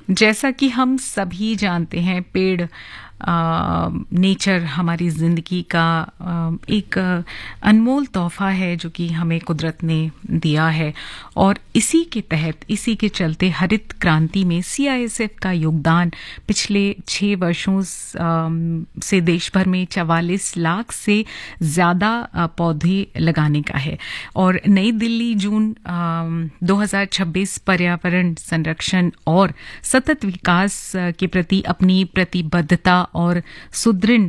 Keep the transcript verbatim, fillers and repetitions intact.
जैसा कि हम सभी जानते हैं, पेड़ नेचर हमारी ज़िंदगी का आ, एक अनमोल तोहफ़ा है जो कि हमें कुदरत ने दिया है। और इसी के तहत, इसी के चलते हरित क्रांति में सी आई एस एफ का योगदान पिछले छः वर्षों आ, से देश भर में चवालीस लाख से ज़्यादा पौधे लगाने का है। और नई दिल्ली जून दो हज़ार छब्बीस पर्यावरण संरक्षण और सतत विकास के प्रति अपनी प्रतिबद्धता और सुदृढ़